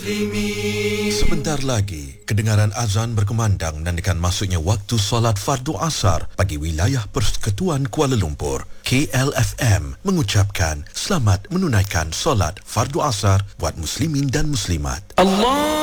muslimin. Sebentar lagi, kedengaran azan berkumandang menandakan masuknya waktu solat fardu asar bagi wilayah Persekutuan Kuala Lumpur. KLFM mengucapkan selamat menunaikan solat fardu asar buat muslimin dan muslimat. Allah